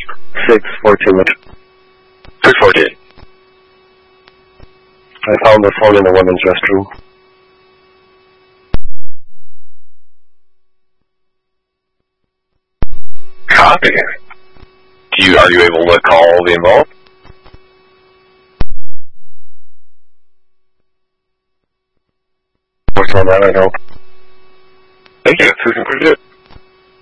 614. 614. I found the phone in the women's restroom. Copy. Are you able to call the involved? What's on that, I know. Thank you. Susan, appreciate it.